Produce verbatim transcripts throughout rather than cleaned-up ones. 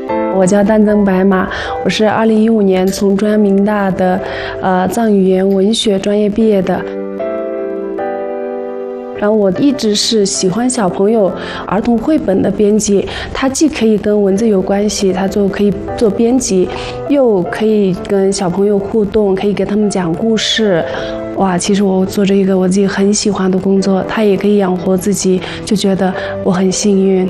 我叫丹增白马，我是二零一五年从中央民大的呃藏语言文学专业毕业的。然后我一直是喜欢小朋友儿童绘本的编辑，它既可以跟文字有关系，它就可以做编辑，又可以跟小朋友互动，可以给他们讲故事。哇，其实我做这一个我自己很喜欢的工作，它也可以养活自己，就觉得我很幸运。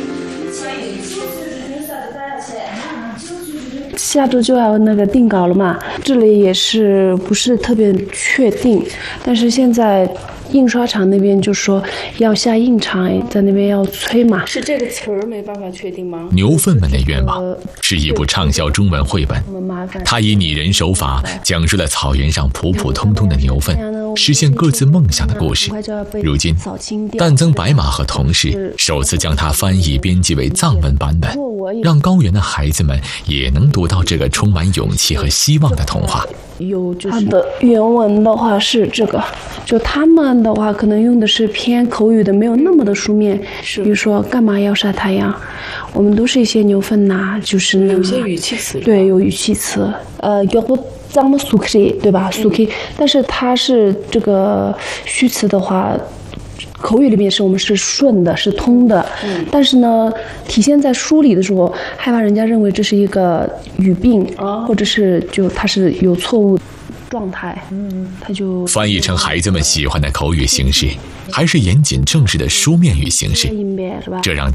下周就要那个定稿了嘛，这里也是不是特别确定，但是现在印刷厂那边就说要下印厂，在那边要催嘛。是这个词儿没办法确定吗？ 牛粪们的愿望是一部畅销中文绘本，它以拟人手法讲述了草原上普普通通的牛粪实现各自梦想的故事。如今，丹增白马和同事首次将它翻译编辑为藏文版本，让高原的孩子们也能读到这个充满勇气和希望的童话。 有就是它的原文的话是这个，就他们的话可能用的是偏口语的，没有那么的书面。比如说干嘛要晒太阳，我们都是一些牛粪呐、啊，就是那有些语气词， 对，有语气词。呃，要不咱们苏克对吧？苏克，但是它是这个虚词的话。口语里面是我们是顺的，是通的，嗯、但是呢，体现在书里的时候，害怕人家认为这是一个语病，哦、或者是就它是有错误状态，嗯，它就翻译成孩子们喜欢的口语形式，还是严谨正式的书面语形式，这让